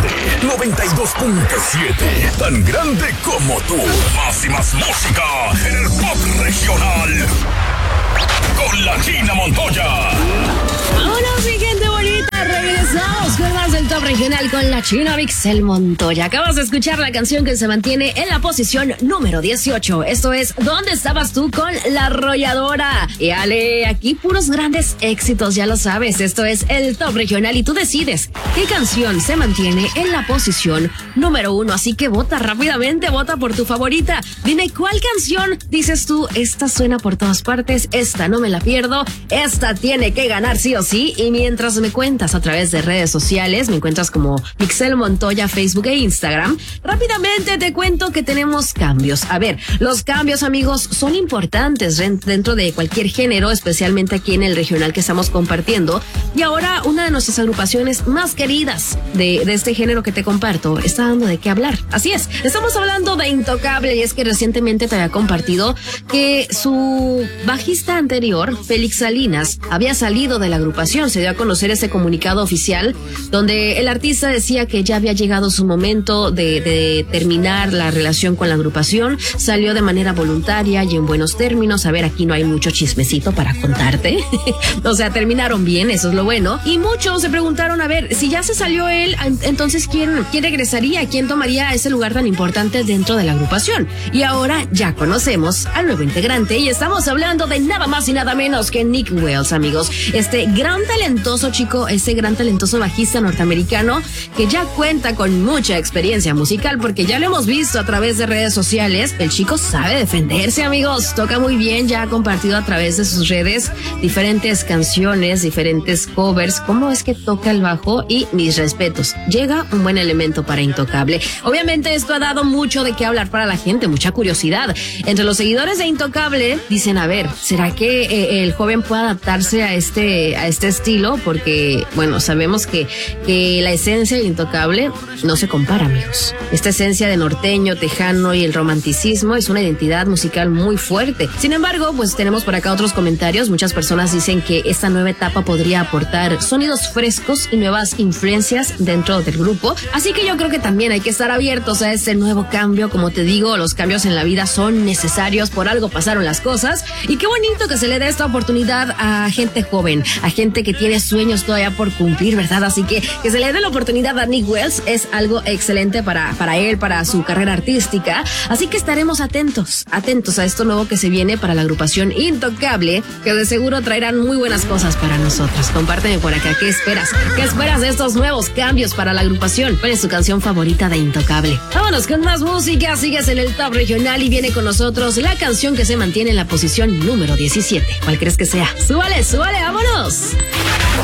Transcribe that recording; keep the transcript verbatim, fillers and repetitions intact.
noventa y dos punto siete. Tan grande como tú. Más y más música en el pop regional. Con la China Montoya. Vámonos, mi gente bonita. Regresamos con más del Top Regional con la China Vixel Montoya. Acabas de escuchar la canción que se mantiene en la posición número dieciocho. Esto es ¿Dónde estabas tú? Con La Arrolladora. Y ale, aquí puros grandes éxitos, ya lo sabes. Esto es el Top Regional y tú decides qué canción se mantiene en la posición número uno. Así que vota rápidamente, vota por tu favorita. Dime cuál canción dices tú, esta suena por todas partes, esta no me la pierdo, esta tiene que ganar sí o sí. Y mientras me cuentas a través de redes sociales, me encuentras como Vixel Montoya, Facebook e Instagram, rápidamente te cuento que tenemos cambios. A ver, los cambios, amigos, son importantes dentro de cualquier género, especialmente aquí en el regional que estamos compartiendo. Y ahora una de nuestras agrupaciones más queridas de, de este género que te comparto está dando de qué hablar. Así es, estamos hablando de Intocable, y es que recientemente te había compartido que su bajista anterior, Félix Salinas, había salido de la agrupación. Se dio a conocer ese comunicado oficial donde el artista decía que ya había llegado su momento de, de terminar la relación con la agrupación. Salió de manera voluntaria y en buenos términos. A ver, aquí no hay mucho chismecito para contarte. O sea, terminaron bien, eso es lo bueno. Y muchos se preguntaron, a ver, si ya se salió él, entonces ¿quién, quién regresaría? ¿Quién tomaría ese lugar tan importante dentro de la agrupación? Y ahora ya conocemos al nuevo integrante y estamos hablando de nada más y nada menos que Nick Wells, amigos. Este gran talentoso chico, ese gran talentoso bajista norteamericano que ya cuenta con mucha experiencia musical, porque ya lo hemos visto a través de redes sociales. El chico sabe defenderse, amigos, toca muy bien, ya ha compartido a través de sus redes diferentes canciones, diferentes covers, cómo es que toca el bajo, y mis respetos, llega un buen elemento para Intocable. Obviamente esto ha dado mucho de qué hablar para la gente, mucha curiosidad. Entre los seguidores de Intocable dicen, a ver, ¿será que eh, el joven puede adaptarse a este, a este estilo? Porque, bueno, sabemos que, que la esencia de Intocable no se compara, amigos. Esta esencia de norteño, tejano y el romanticismo es una identidad musical muy fuerte. Sin embargo, pues tenemos por acá otros comentarios. Muchas personas dicen que esta nueva etapa podría aportar sonidos frescos y nuevas influencias dentro del grupo. Así que yo creo que también hay que estar abiertos a este nuevo cambio. Como te digo, los cambios en la vida son necesarios, por algo pasaron las cosas. Y qué bonito que se le dé esta oportunidad a gente joven, a gente que tiene sueños todavía por cumplir, ¿verdad? Así que que se le dé la oportunidad a Nick Wells es algo excelente para, para él, para su carrera artística. Así que estaremos atentos, atentos a esto nuevo que se viene para la agrupación Intocable, que de seguro traerán muy buenas cosas para nosotros. Compárteme por acá, ¿qué esperas? ¿Qué esperas de estos nuevos cambios para la agrupación? ¿Cuál es tu canción favorita de Intocable? Vámonos con más música, sigues en el Top Regional y viene con nosotros la canción que se mantiene en la posición número diecisiete. ¿Cuál crees que sea? ¡Súbale, súbale, vámonos!